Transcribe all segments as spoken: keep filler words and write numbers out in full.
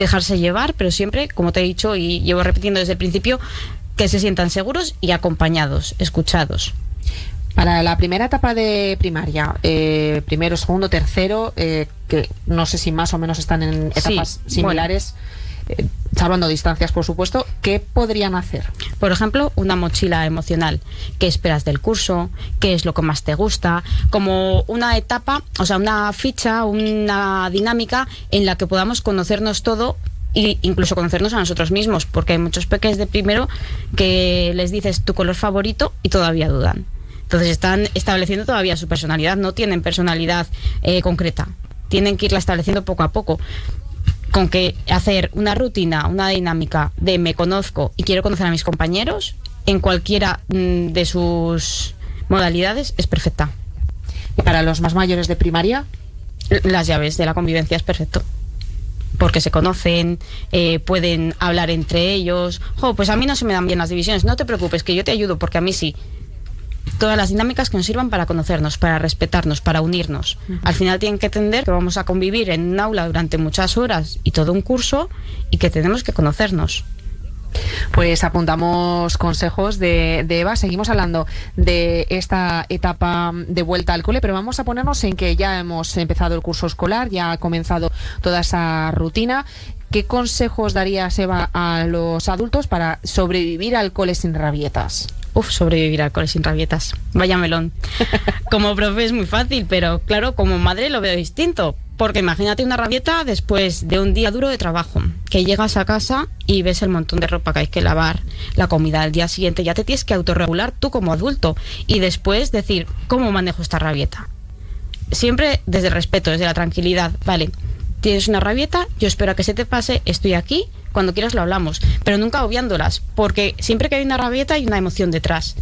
dejarse llevar, pero siempre, como te he dicho y llevo repitiendo desde el principio, que se sientan seguros y acompañados, escuchados. Para la primera etapa de primaria, eh, primero, segundo, tercero, eh, que no sé si más o menos están en etapas sí, similares, bueno. eh, salvando distancias, por supuesto, ¿qué podrían hacer? Por ejemplo, una mochila emocional. ¿Qué esperas del curso? ¿Qué es lo que más te gusta? Como una etapa, o sea, una ficha, una dinámica en la que podamos conocernos todo e incluso conocernos a nosotros mismos, porque hay muchos peques de primero que les dices tu color favorito y todavía dudan. Entonces están estableciendo todavía su personalidad, no tienen personalidad eh, concreta, tienen que irla estableciendo poco a poco. Con que hacer una rutina, una dinámica de me conozco y quiero conocer a mis compañeros en cualquiera mm, de sus modalidades es perfecta. ¿Y para los más mayores de primaria? Las llaves de la convivencia es perfecto. Porque se conocen, eh, pueden hablar entre ellos. Jo, pues a mí no se me dan bien las divisiones, no te preocupes, que yo te ayudo, porque a mí sí. Todas las dinámicas que nos sirvan para conocernos, para respetarnos, para unirnos. Uh-huh. Al final tienen que entender que vamos a convivir en un aula durante muchas horas y todo un curso y que tenemos que conocernos. Pues apuntamos consejos de, de Eva. Seguimos hablando de esta etapa de vuelta al cole, pero vamos a ponernos en que ya hemos empezado el curso escolar, ya ha comenzado toda esa rutina. ¿Qué consejos darías, Eva, a los adultos para sobrevivir al cole sin rabietas? Uf, sobrevivir al cole sin rabietas. Vaya melón. Como profe es muy fácil, pero claro, como madre lo veo distinto. Porque imagínate una rabieta después de un día duro de trabajo, que llegas a casa y ves el montón de ropa que hay que lavar, la comida al día siguiente, ya te tienes que autorregular tú como adulto y después decir, ¿cómo manejo esta rabieta? Siempre desde el respeto, desde la tranquilidad, vale, tienes una rabieta, yo espero a que se te pase, estoy aquí, cuando quieras lo hablamos, pero nunca obviándolas, porque siempre que hay una rabieta hay una emoción detrás.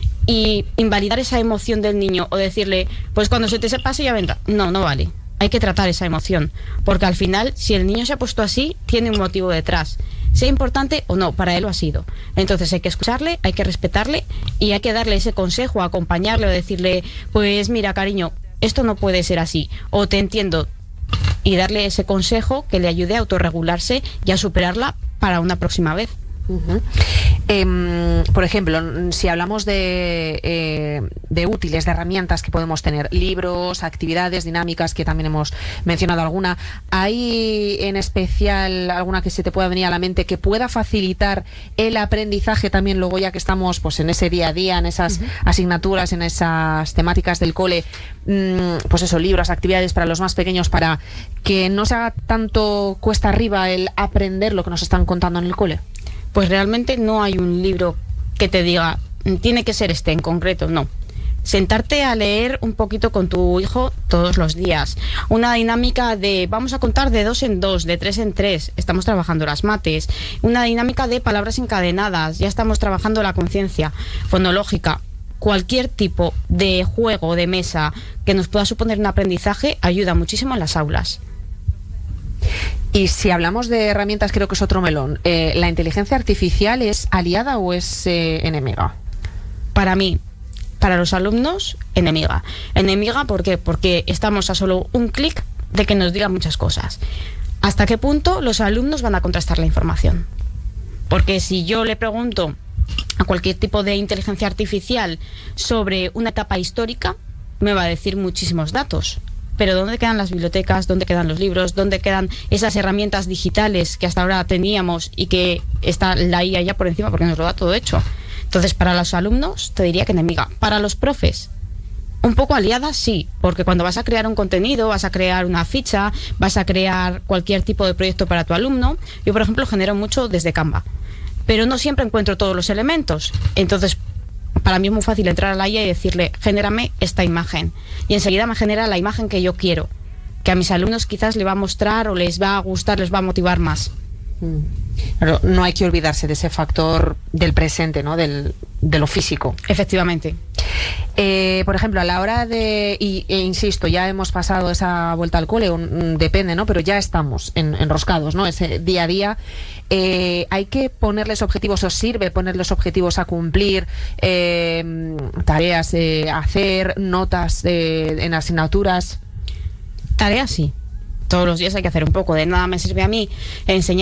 Y invalidar esa emoción del niño o decirle, pues cuando se te se pase ya vendrá, no, no vale. Hay que tratar esa emoción, porque al final, si el niño se ha puesto así, tiene un motivo detrás. Sea importante o no, para él lo ha sido. Entonces hay que escucharle, hay que respetarle y hay que darle ese consejo, acompañarle o decirle, pues mira, cariño, esto no puede ser así, o te entiendo, y darle ese consejo que le ayude a autorregularse y a superarla para una próxima vez. Uh-huh. Eh, por ejemplo, si hablamos de, eh, de útiles, de herramientas que podemos tener, libros, actividades, dinámicas, que también hemos mencionado alguna, ¿hay en especial alguna que se te pueda venir a la mente que pueda facilitar el aprendizaje también luego, ya que estamos pues en ese día a día, en esas uh-huh. asignaturas, en esas temáticas del cole, mmm, pues eso, libros, actividades para los más pequeños, para que no se haga tanto cuesta arriba el aprender lo que nos están contando en el cole? Pues realmente no hay un libro que te diga, tiene que ser este en concreto, no. Sentarte a leer un poquito con tu hijo todos los días. Una dinámica de, vamos a contar de dos en dos, de tres en tres, estamos trabajando las mates. Una dinámica de palabras encadenadas, ya estamos trabajando la conciencia fonológica. Cualquier tipo de juego de mesa que nos pueda suponer un aprendizaje ayuda muchísimo en las aulas. Y si hablamos de herramientas, creo que es otro melón. Eh, ¿La inteligencia artificial es aliada o es eh, enemiga? Para mí, para los alumnos, enemiga. Enemiga, ¿por qué? Porque estamos a solo un clic de que nos digan muchas cosas. ¿Hasta qué punto los alumnos van a contrastar la información? Porque si yo le pregunto a cualquier tipo de inteligencia artificial sobre una etapa histórica, me va a decir muchísimos datos. Pero ¿dónde quedan las bibliotecas? ¿Dónde quedan los libros? ¿Dónde quedan esas herramientas digitales que hasta ahora teníamos y que está la I A ya por encima porque nos lo da todo hecho? Entonces, para los alumnos, te diría que enemiga. Para los profes, un poco aliada, sí, porque cuando vas a crear un contenido, vas a crear una ficha, vas a crear cualquier tipo de proyecto para tu alumno. Yo, por ejemplo, genero mucho desde Canva, pero no siempre encuentro todos los elementos. Entonces, para mí es muy fácil entrar a la I A y decirle, genérame esta imagen. Y enseguida me genera la imagen que yo quiero, que a mis alumnos quizás les va a mostrar o les va a gustar, les va a motivar más. Pero no hay que olvidarse de ese factor del presente, ¿no? Del, de lo físico. Efectivamente. Eh, por ejemplo, a la hora de, y, e insisto, ya hemos pasado esa vuelta al cole, un, depende, ¿no? Pero ya estamos en, enroscados, ¿no? Ese día a día. Eh, hay que ponerles objetivos, os sirve ponerles objetivos a cumplir, eh, tareas eh, a hacer, notas eh, en asignaturas. Tareas sí. Todos los días hay que hacer un poco. De nada me sirve a mí enseñar